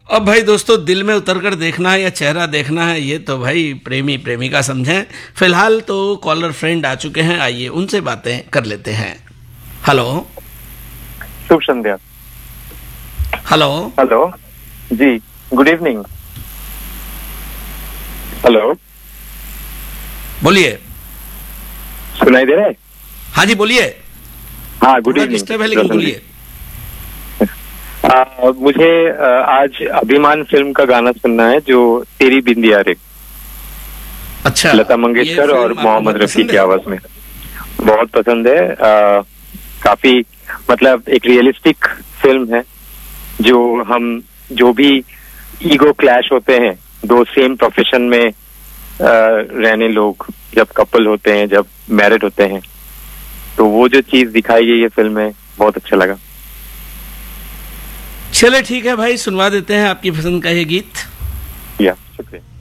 अब भाई दोस्तों, दिल में उतरकर देखना है या चेहरा देखना है, ये तो भाई प्रेमी प्रेमिका समझें। फिलहाल तो कॉलर फ्रेंड आ चुके हैं, आइए उनसे बातें कर लेते हैं। हेलो। शुभ संध्या। हेलो। हेलो जी, गुड इवनिंग। हेलो, बोलिए। सुनाई दे रहा है? हाँ जी बोलिए। हाँ, गुड इवनिंग। डिस्टर्ब है लेकिन बोलिए। मुझे आज अभिमान फिल्म का गाना सुनना है, जो तेरी बिंदिया रे। अच्छा, लता मंगेशकर और मोहम्मद रफी की आवाज में। बहुत पसंद है। काफी मतलब एक रियलिस्टिक फिल्म है, जो भी ईगो क्लैश होते हैं, दो सेम प्रोफेशन में रहने लोग जब कपल होते हैं, जब मैरिड होते हैं, तो वो जो चीज दिखाई गई है फिल्म में, बहुत अच्छा लगा। चले ठीक है भाई, सुनवा देते हैं आपकी पसंद का ये गीत। या शुक्रिया।